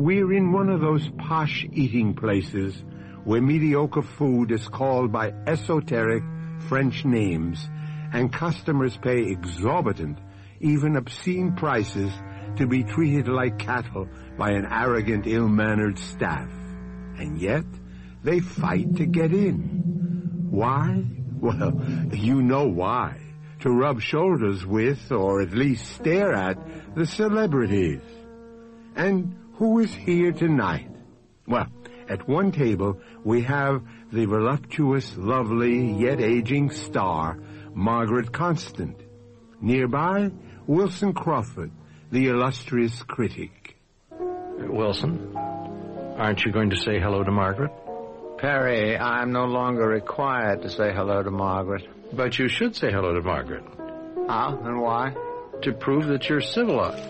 We're in one of those posh eating places where mediocre food is called by esoteric French names and customers pay exorbitant, even obscene prices to be treated like cattle by an arrogant, ill-mannered staff. And yet, they fight to get in. Why? Well, you know why. To rub shoulders with, or at least stare at, the celebrities. And who is here tonight? Well, at one table, we have the voluptuous, lovely, yet aging star, Margaret Constant. Nearby, Wilson Crawford, the illustrious critic. Wilson, aren't you going to say hello to Margaret? Perry, I'm no longer required to say hello to Margaret. But you should say hello to Margaret. How and why? To prove that you're civilized.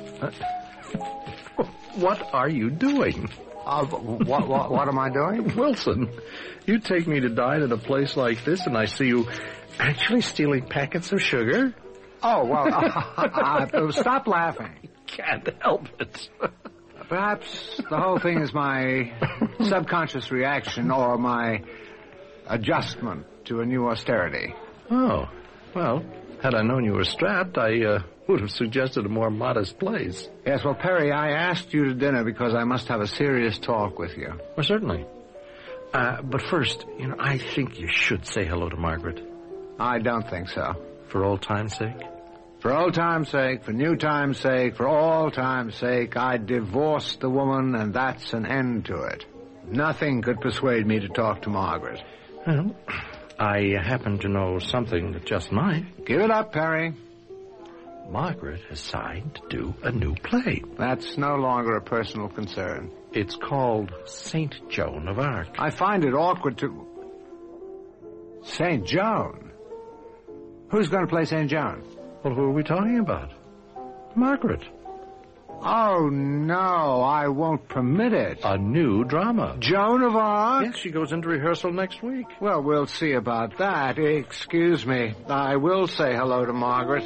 What are you doing? What am I doing? Wilson, you take me to dine at a place like this and I see you actually stealing packets of sugar? Oh, well, stop laughing. Can't help it. Perhaps the whole thing is my subconscious reaction or my adjustment to a new austerity. Oh, well, had I known you were strapped, I would have suggested a more modest place. Yes, well, Perry, I asked you to dinner because I must have a serious talk with you. Well, certainly. But first, I think you should say hello to Margaret. I don't think so. For old time's sake? For old time's sake, for new time's sake, for all time's sake, I divorced the woman, and that's an end to it. Nothing could persuade me to talk to Margaret. Well, I happen to know something that just might. Give it up, Perry. Margaret has signed to do a new play. That's no longer a personal concern. It's called St. Joan of Arc. I find it awkward to... St. Joan? Who's going to play St. Joan? Well, who are we talking about? Margaret. Oh, no, I won't permit it. A new drama. Joan of Arc? Yes, she goes into rehearsal next week. Well, we'll see about that. Excuse me. I will say hello to Margaret.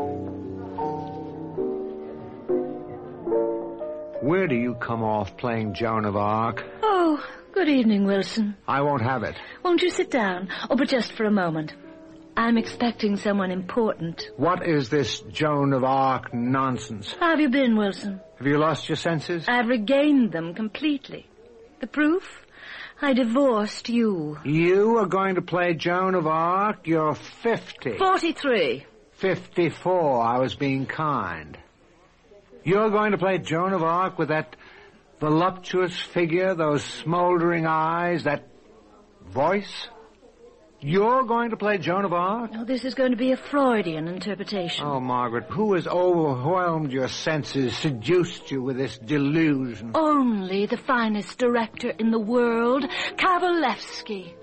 Where do you come off playing Joan of Arc? Oh, good evening, Wilson. I won't have it. Won't you sit down? Oh, but just for a moment. I'm expecting someone important. What is this Joan of Arc nonsense? How have you been, Wilson? Have you lost your senses? I've regained them completely. The proof? I divorced you. You are going to play Joan of Arc? You're 50. 43. 54. I was being kind. You're going to play Joan of Arc with that voluptuous figure, those smoldering eyes, that voice? You're going to play Joan of Arc? No, this is going to be a Freudian interpretation. Oh, Margaret, who has overwhelmed your senses, seduced you with this delusion? Only the finest director in the world, Kavalevsky.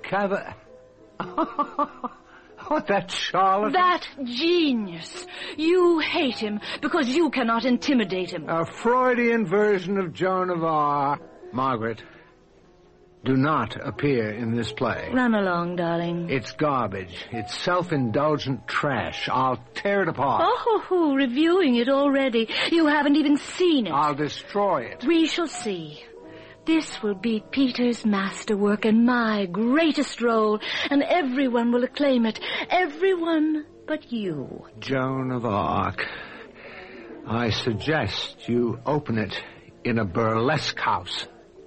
Oh, that charlatan. That genius. You hate him because you cannot intimidate him. A Freudian version of Joan of Arc. Margaret, do not appear in this play. Run along, darling. It's garbage. It's self-indulgent trash. I'll tear it apart. Oh, reviewing it already. You haven't even seen it. I'll destroy it. We shall see. This will be Peter's masterwork and my greatest role, and everyone will acclaim it. Everyone but you. Joan of Arc. I suggest you open it in a burlesque house.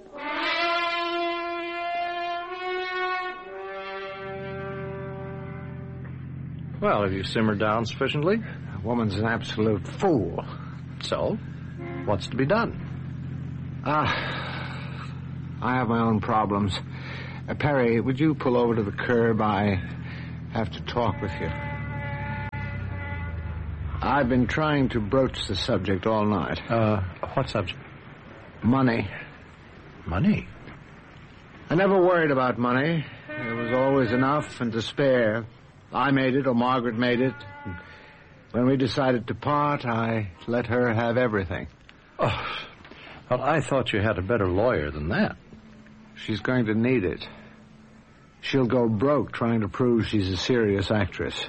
Well, have you simmered down sufficiently? The woman's an absolute fool. So, what's to be done? I have my own problems. Perry, would you pull over to the curb? I have to talk with you. I've been trying to broach the subject all night. What subject? Money. Money? I never worried about money. There was always enough and to spare. I made it, or Margaret made it. When we decided to part, I let her have everything. Oh, well, I thought you had a better lawyer than that. She's going to need it. She'll go broke trying to prove she's a serious actress.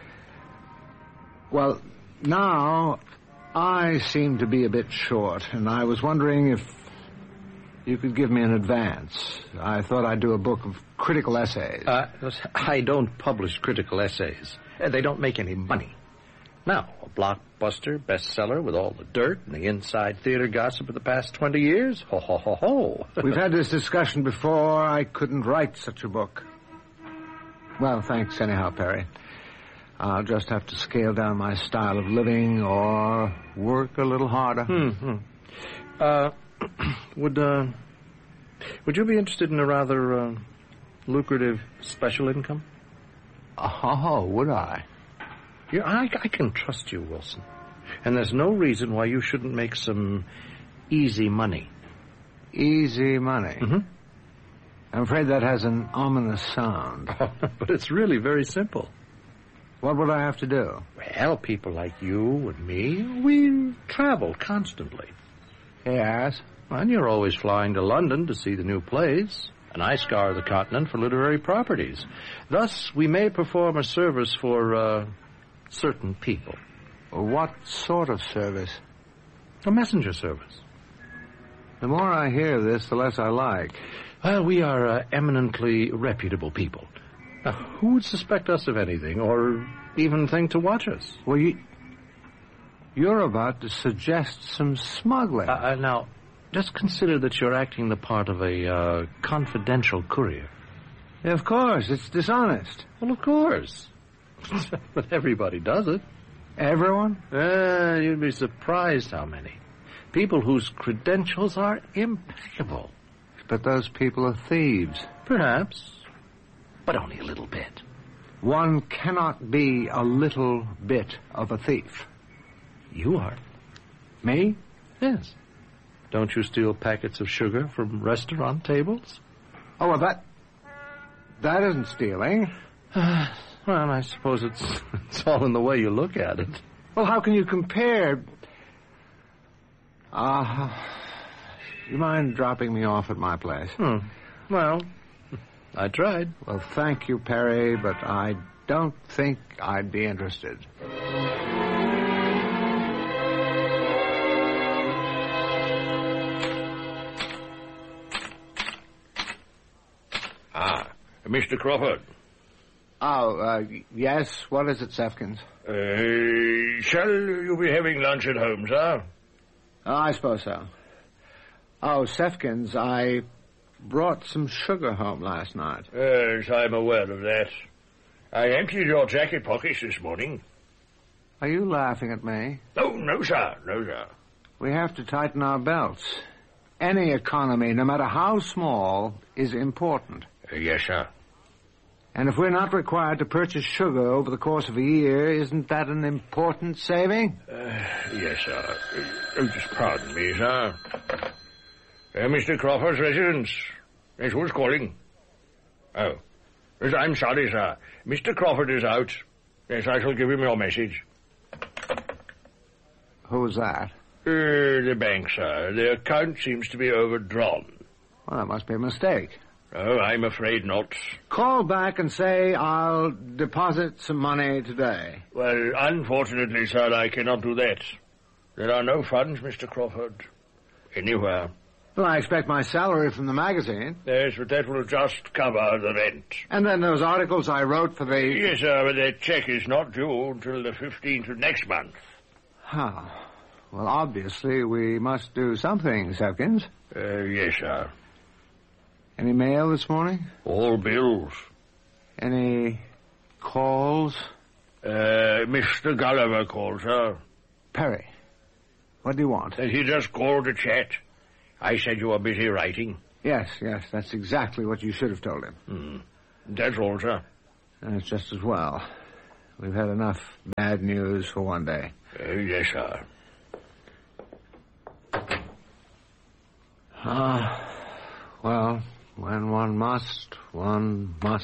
Well, now, I seem to be a bit short, and I was wondering if You could give me an advance. I thought I'd do a book of critical essays. I don't publish critical essays. They don't make any money. Now, a blockbuster bestseller with all the dirt and the inside theater gossip of the past 20 years? Ho, ho, ho, ho. We've had this discussion before. I couldn't write such a book. Well, thanks anyhow, Perry. I'll just have to scale down my style of living or work a little harder. Would you be interested in a rather lucrative special income? Oh, would I? Yeah, I can trust you, Wilson. And there's no reason why you shouldn't make some easy money. Easy money? Mm-hmm. I'm afraid that has an ominous sound. But it's really very simple. What would I have to do? Well, people like you and me, we travel constantly. Yes? And you're always flying to London to see the new plays, and I scour the continent for literary properties. Thus, we may perform a service for, certain people. What sort of service? A messenger service. The more I hear this, the less I like. Well, we are eminently reputable people. Now, who would suspect us of anything, or even think to watch us? Well, you're about to suggest some smuggling. Now, just consider that you're acting the part of a confidential courier. Yeah, of course, it's dishonest. Well, of course. But everybody does it. Everyone? You'd be surprised how many. People whose credentials are impeccable. But those people are thieves. Perhaps. But only a little bit. One cannot be a little bit of a thief. You are. Me? Yes. Don't you steal packets of sugar from restaurant tables? Oh, well, that isn't stealing. Well, I suppose it's all in the way you look at it. Well, how can you compare? You mind dropping me off at my place? Well, I tried. Well, thank you, Perry, but I don't think I'd be interested. Mr. Crawford. Oh, yes? What is it, Sefkins? Shall you be having lunch at home, sir? Oh, I suppose so. Oh, Sefkins, I brought some sugar home last night. Yes, I'm aware of that. I emptied your jacket pockets this morning. Are you laughing at me? Oh, no, sir. No, sir. We have to tighten our belts. Any economy, no matter how small, is important. Yes, sir. And if we're not required to purchase sugar over the course of a year, isn't that an important saving? Yes, sir. Just pardon me, sir. Mr. Crawford's residence. Yes, who's calling? Oh. Yes, I'm sorry, sir. Mr. Crawford is out. Yes, I shall give him your message. Who's that? The bank, sir. The account seems to be overdrawn. Well, that must be a mistake. Oh, I'm afraid not. Call back and say I'll deposit some money today. Well, unfortunately, sir, I cannot do that. There are no funds, Mr. Crawford. Anywhere. Well, I expect my salary from the magazine. Yes, but that will just cover the rent. And then those articles I wrote for the... Yes, sir, but that check is not due until the 15th of next month. Huh. Well, obviously, we must do something, Sefkins. Yes, sir. Any mail this morning? All bills. Any calls? Mr. Gulliver called, sir. Perry, what do you want? He just called to chat. I said you were busy writing. Yes, that's exactly what you should have told him. That's all, sir. That's just as well. We've had enough bad news for one day. Yes, sir. Well, when one must, one must.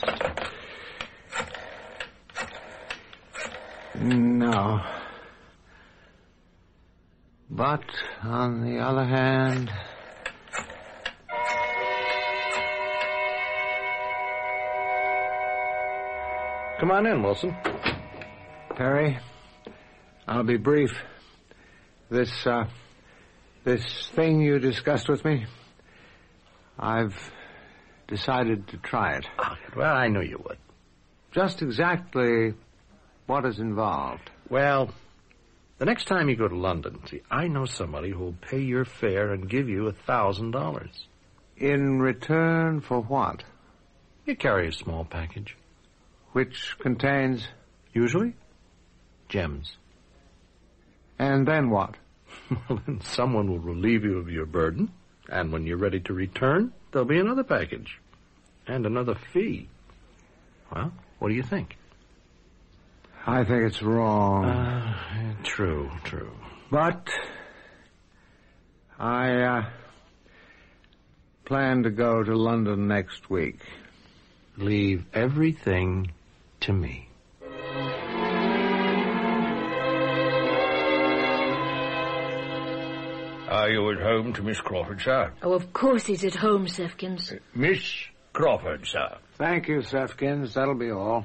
No. But, on the other hand... Come on in, Wilson. Perry, I'll be brief. This thing you discussed with me, I've decided to try it. Oh, well, I knew you would. Just exactly what is involved? Well, the next time you go to London, see, I know somebody who will pay your fare and give you $1,000. In return for what? You carry a small package. Which contains... Usually, gems. And then what? Well, then someone will relieve you of your burden, and when you're ready to return, there'll be another package. And another fee. Well, what do you think? I think it's wrong. True. But I plan to go to London next week. Leave everything to me. Are you at home to Miss Crawford, sir? Oh, of course he's at home, Sefkins. Miss Crawford, sir. Thank you, Sefkins. That'll be all.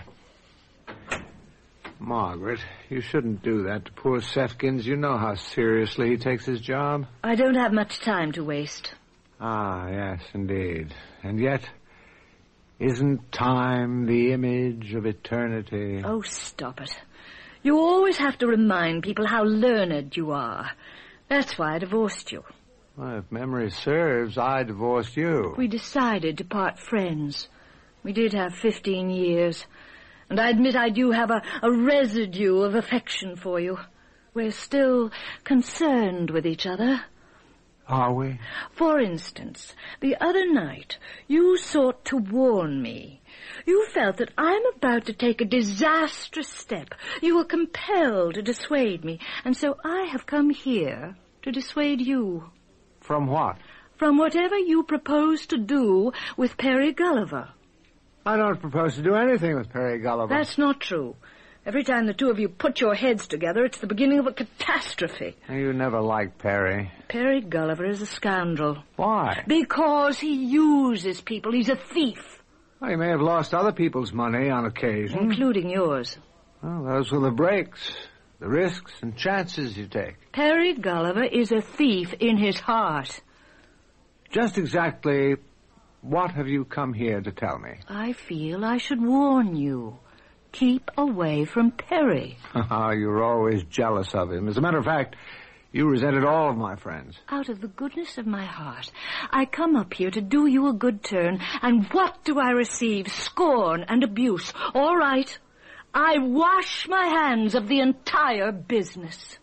Margaret, you shouldn't do that to poor Sefkins. You know how seriously he takes his job. I don't have much time to waste. Ah, yes, indeed. And yet, isn't time the image of eternity? Oh, stop it. You always have to remind people how learned you are. That's why I divorced you. Well, if memory serves, I divorced you. We decided to part friends. We did have 15 years. And I admit I do have a residue of affection for you. We're still concerned with each other. Are we? For instance, the other night, you sought to warn me. You felt that I'm about to take a disastrous step. You were compelled to dissuade me, and so I have come here to dissuade you. From what? From whatever you propose to do with Perry Gulliver. I don't propose to do anything with Perry Gulliver. That's not true. Every time the two of you put your heads together, it's the beginning of a catastrophe. You never liked Perry. Perry Gulliver is a scoundrel. Why? Because he uses people. He's a thief. Well, he may have lost other people's money on occasion. Including yours. Well, those were the breaks, the risks and chances you take. Perry Gulliver is a thief in his heart. Just exactly what have you come here to tell me? I feel I should warn you. Keep away from Perry. You're always jealous of him. As a matter of fact, you resented all of my friends. Out of the goodness of my heart, I come up here to do you a good turn, and what do I receive? Scorn and abuse. All right. I wash my hands of the entire business.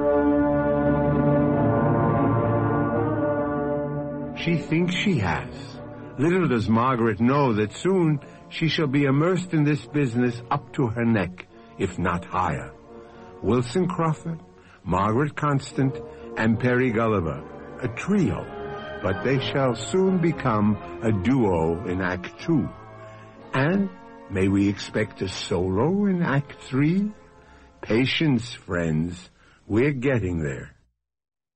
She thinks she has. Little does Margaret know that soon she shall be immersed in this business up to her neck, if not higher. Wilson Crawford, Margaret Constant, and Perry Gulliver, a trio, but they shall soon become a duo in Act 2. And may we expect a solo in Act 3? Patience, friends, we're getting there.